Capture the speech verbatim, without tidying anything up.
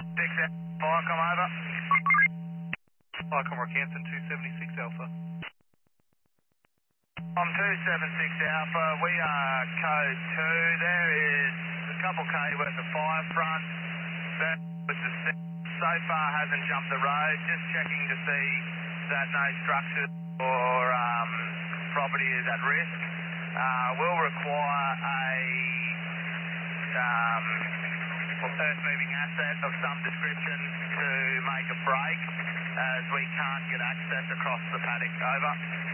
six Alpha, come over. Icon Rockhampton, two seventy-six Alpha. I'm two seven six Alpha, we are code two. There is a couple K worth of fire front. That with the s- so far hasn't jumped the road. Just checking to see that no structure or um, property is at risk. Uh, we'll require a um, earth-moving asset of some description to make a break, as we can't get access across the paddock. Over.